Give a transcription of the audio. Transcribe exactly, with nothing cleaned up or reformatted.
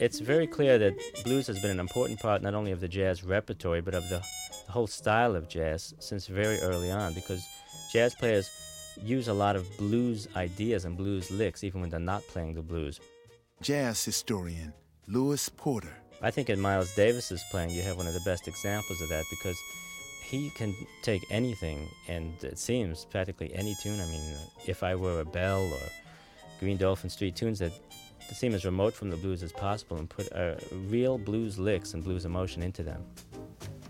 it's very clear that blues has been an important part not only of the jazz repertory, but of the, the whole style of jazz since very early on, because jazz players use a lot of blues ideas and blues licks even when they're not playing the blues. Jazz historian Louis Porter. I think in Miles Davis's playing you have one of the best examples of that, because he can take anything, and it seems practically any tune. I mean, If I Were a Bell or Green Dolphin Street, tunes that seem as remote from the blues as possible, and put uh, real blues licks and blues emotion into them.